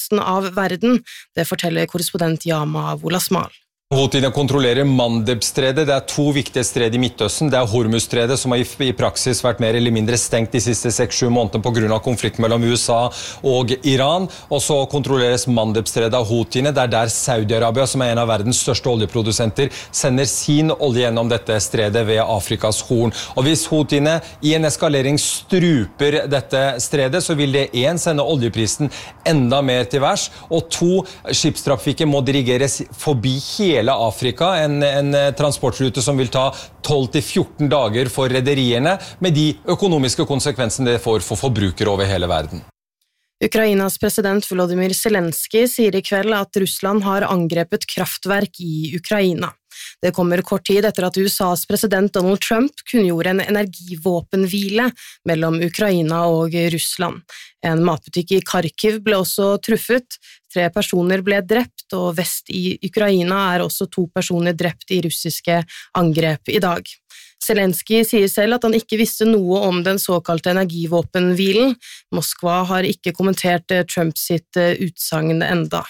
resten av verden. Det forteller korrespondent Yama Wolasmal. Houthine kontrollerer Mandeb-stredet. Det 2 viktige stred i Midtøsten. Det Hormuz-stredet som har i praksis vært mer eller mindre stengt de siste 6-7 månedene på grunn av konflikten mellom USA og Iran. Og så kontrolleres Mandeb-stredet av Houthine. Det der Saudi-Arabia, som en av verdens største oljeprodusenter, sender sin olje gjennom dette stredet ved Afrikas Horn. Og hvis Houthine i en eskalering struper dette stredet, så vil det 1 sende oljeprisen enda mer til værs, og 2 skipstrafikken må dirigeres forbi hele Afrika, en transportrute som vil ta 12-14 dager for rederiene, med de økonomiske konsekvensene det får for forbrukere over hele verden. Ukrainas president Volodymyr Zelensky sier i kveld at Russland har angrepet kraftverk i Ukraina. Det kommer kort tid etter at USAs president Donald Trump kunngjorde en energivåpenhvile mellom Ukraina og Russland. En matbutikk i Kharkiv ble også truffet, 3 personer ble drept, og vest i Ukraina også 2 personer drept i russiske angrep i dag. Zelensky sier selv at han ikke visste noe om den såkalte energivåpenhvilen. Moskva har ikke kommentert Trumps utsagn enda.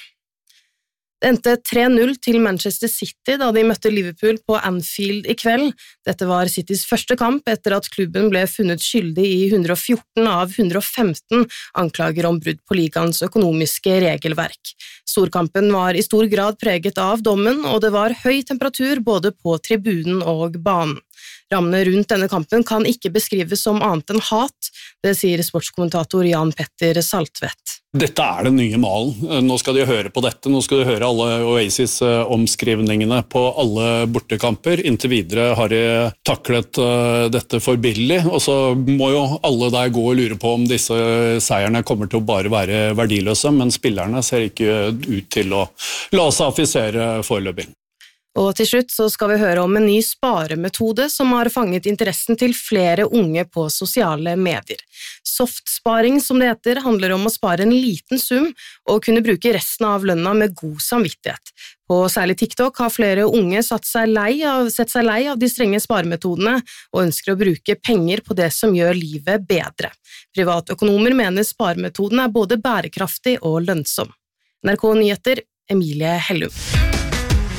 Det endte 3-0 til Manchester City da de møtte Liverpool på Anfield i kveld. Dette var Citys første kamp etter at klubben ble funnet skyldig i 114 av 115 anklager om brudd på ligaens økonomiske regelverk. Storkampen var i stor grad preget av dommen, og det var høy temperatur både på tribunen og banen. Rammene rundt denne kampen kan ikke beskrives som annet enn hat, det sier sportskommentator Jan Petter Saltvedt. Dette den nye malen. Nå skal de høre på dette. Nå skal de høre alle Oasis-omskrivningene på alle bortekamper. Inntil videre har de taklet dette for billig, og så må jo alle der gå og lure på om disse seierne kommer til å bare være verdiløse, men spillerne ser ikke ut til å la seg affisere foreløpig. Og til slutt så skal vi høre om en ny sparemetode som har fanget interessen til flere unge på sosiale medier. Softsparing, som det heter, handler om å spare en liten sum og kunne bruke resten av lønna med god samvittighet. På særlig TikTok har flere unge sett seg lei av de strenge sparemetodene og ønsker å bruke penger på det som gjør livet bedre. Privatøkonomer mener sparemetoden både bærekraftig og lønnsom. NRK Nyheter, Emilie Hellum.